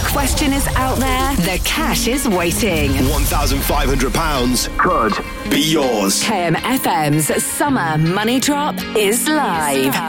question is out there, the cash is waiting. £1,500 could be yours. KMFM's Summer Money Drop is live.